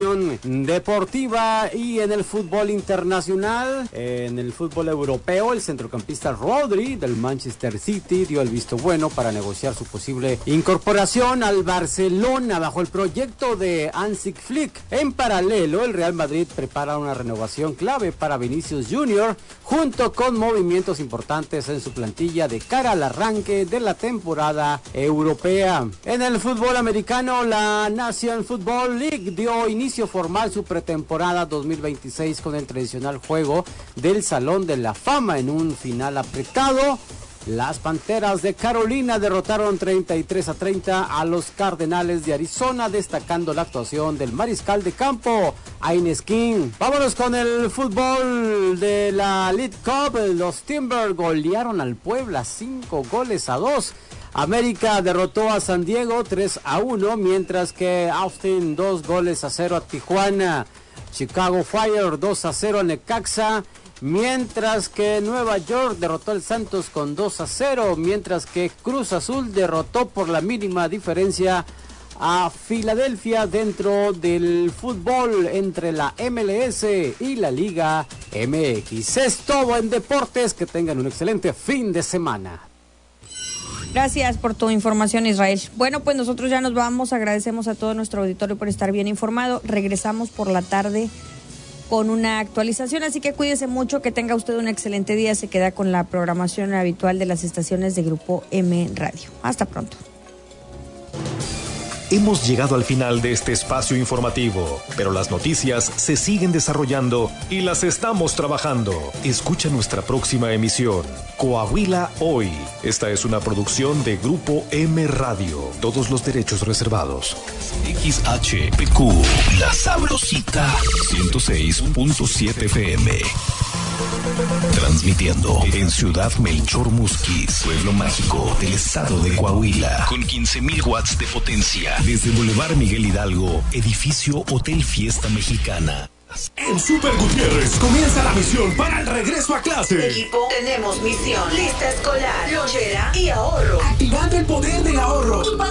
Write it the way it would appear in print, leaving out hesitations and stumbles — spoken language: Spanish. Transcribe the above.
información deportiva y en el fútbol internacional, en el fútbol europeo, el centrocampista Rodri del Manchester City dio el visto bueno para negociar su posible incorporación al Barcelona bajo el proyecto de Hansi Flick. En paralelo, el Real Madrid prepara una renovación clave para Vinicius Jr. junto con movimientos importantes en su plantilla de cara al arranque de la temporada europea. En el fútbol americano, la National Football League dio inicio formal su pretemporada 2026 con el tradicional juego del Salón de la Fama en un final apretado. Las Panteras de Carolina derrotaron 33-30 a los Cardenales de Arizona, destacando la actuación del mariscal de campo, Haynes King. Vámonos con el fútbol de la League Cup. Los Timbers golearon al Puebla 5-2. América derrotó a San Diego 3-1, mientras que Austin 2-0 a Tijuana. Chicago Fire 2-0 a Necaxa. Mientras que Nueva York derrotó al Santos con 2-0, mientras que Cruz Azul derrotó por la mínima diferencia a Filadelfia dentro del fútbol entre la MLS y la Liga MX. Es todo en deportes, que tengan un excelente fin de semana. Gracias por tu información, Israel. Bueno, pues nosotros ya nos vamos, agradecemos a todo nuestro auditorio por estar bien informado. Regresamos por la tarde con una actualización, así que cuídese mucho, que tenga usted un excelente día. Se queda con la programación habitual de las estaciones de Grupo M Radio. Hasta pronto. Hemos llegado al final de este espacio informativo, pero las noticias se siguen desarrollando y las estamos trabajando. Escucha nuestra próxima emisión, Coahuila Hoy. Esta es una producción de Grupo M Radio. Todos los derechos reservados. XHPQ, La Sabrosita, 106.7 FM. Transmitiendo en Ciudad Melchor Musquis, pueblo mágico del estado de Coahuila, con 15,000 watts de potencia. Desde Boulevard Miguel Hidalgo, edificio Hotel Fiesta Mexicana. En Super Gutiérrez comienza la misión para el regreso a clase. Equipo, tenemos misión, lista escolar, lonchera y ahorro. Activando el poder del ahorro.